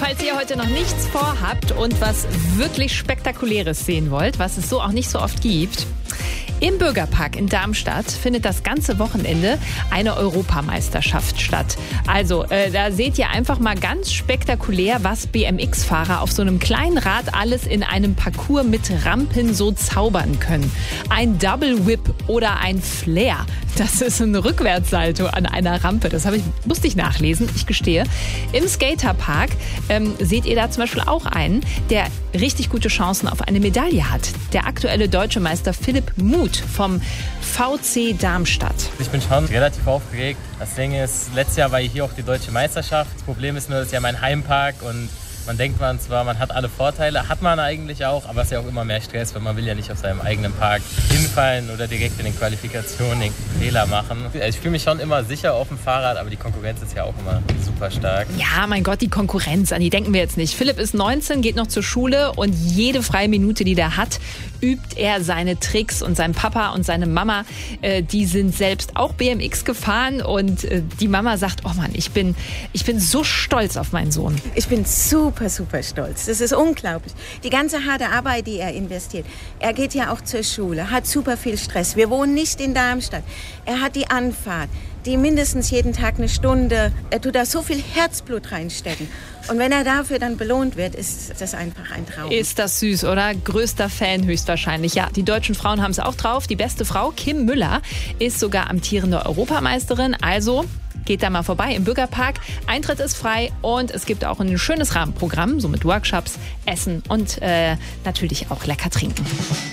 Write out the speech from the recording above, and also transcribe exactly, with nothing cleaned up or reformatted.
falls ihr heute noch nichts vorhabt und was wirklich Spektakuläres sehen wollt, was es so auch nicht so oft gibt. Im Bürgerpark in Darmstadt findet das ganze Wochenende eine Europameisterschaft statt. Also, äh, da seht ihr einfach mal ganz spektakulär, was B M X-Fahrer auf so einem kleinen Rad alles in einem Parcours mit Rampen so zaubern können. Ein Double Whip oder ein Flair. Das ist ein Rückwärtssalto an einer Rampe. Das habe ich, musste ich nachlesen, ich gestehe. Im Skaterpark ähm, seht ihr da zum Beispiel auch einen, der richtig gute Chancen auf eine Medaille hat. Der aktuelle deutsche Meister Philipp Muth vom V C Darmstadt. Ich bin schon relativ aufgeregt. Das Ding ist, letztes Jahr war hier auch die deutsche Meisterschaft. Das Problem ist nur, das ist ja mein Heimpark und man denkt man zwar, man hat alle Vorteile, hat man eigentlich auch, aber es ist ja auch immer mehr Stress, weil man will ja nicht auf seinem eigenen Park hinfallen oder direkt in den Qualifikationen den Fehler machen. Ich fühle mich schon immer sicher auf dem Fahrrad, aber die Konkurrenz ist ja auch immer super stark. Ja, mein Gott, die Konkurrenz, an die denken wir jetzt nicht. Philipp ist neunzehn, geht noch zur Schule und jede freie Minute, die der hat, übt er seine Tricks. Und sein Papa und seine Mama, äh, die sind selbst auch B M X gefahren und äh, die Mama sagt, oh Mann, ich bin, ich bin so stolz auf meinen Sohn. Ich bin super, super stolz. Das ist unglaublich. Die ganze harte Arbeit, die er investiert. Er geht ja auch zur Schule, hat super viel Stress. Wir wohnen nicht in Darmstadt. Er hat die Anfahrt, die mindestens jeden Tag eine Stunde. Er tut da so viel Herzblut reinstecken. Und wenn er dafür dann belohnt wird, ist das einfach ein Traum. Ist das süß, oder? Größter Fan höchstwahrscheinlich. Ja, die deutschen Frauen haben es auch drauf. Die beste Frau, Kim Müller, ist sogar amtierende Europameisterin. Also geht da mal vorbei im Bürgerpark. Eintritt ist frei und es gibt auch ein schönes Rahmenprogramm, so mit Workshops, Essen und äh, natürlich auch lecker trinken.